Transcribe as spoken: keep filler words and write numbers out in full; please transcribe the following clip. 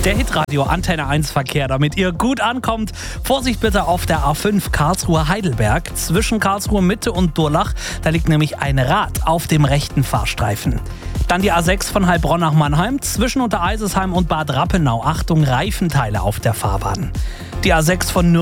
Der Hitradio Antenne eins Verkehr, damit ihr gut ankommt. Vorsicht bitte auf der A fünf Karlsruhe-Heidelberg. Zwischen Karlsruhe Mitte und Durlach, da liegt nämlich ein Rad auf dem rechten Fahrstreifen. Dann die A sechs von Heilbronn nach Mannheim. Zwischen Untereisesheim und Bad Rappenau. Achtung, Reifenteile auf der Fahrbahn. Die A sechs von Nürnberg